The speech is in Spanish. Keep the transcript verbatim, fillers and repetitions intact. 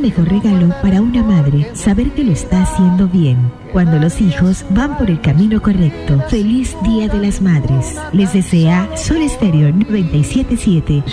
mejor regalo para una madre saber que lo está haciendo bien. Cuando los hijos van por el camino correcto. Feliz Día de las Madres. Les desea Sol Estéreo noventa y siete punto siete.